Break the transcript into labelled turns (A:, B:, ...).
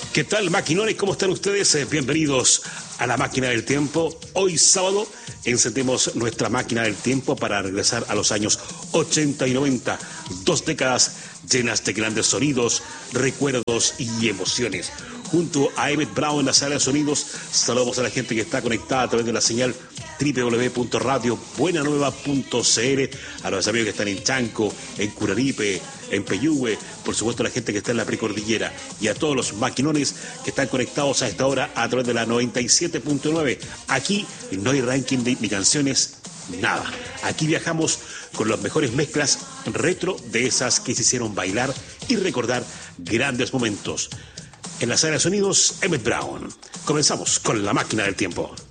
A: ¿Qué tal, maquinones? ¿Cómo están ustedes? Bienvenidos a la Máquina del Tiempo. Hoy sábado encendemos nuestra Máquina del Tiempo para regresar a los años 80 y 90. 2 décadas llenas de grandes sonidos, recuerdos y emociones. Junto a Emmett Brown en la sala de sonidos, saludamos a la gente que está conectada a través de la señal www.radiobuenanueva.cl, a los amigos que están en Chanco, en Curaripe, en Peyúgue, por supuesto a la gente que está en la precordillera y a todos los maquinones que están conectados a esta hora a través de la 97.9. Aquí no hay ranking ni canciones, nada. Aquí viajamos con las mejores mezclas retro de esas que se hicieron bailar y recordar grandes momentos. En la sala de sonidos, Emmett Brown. Comenzamos con la Máquina del Tiempo.